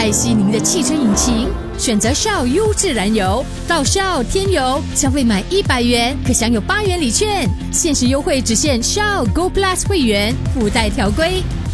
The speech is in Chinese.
爱惜您的汽车引擎，选择 Shell 优质燃油，到 Shell 添油，消费满100元可享有8元礼券，限时优惠只限 Shell Go Plus 会员，附带条规。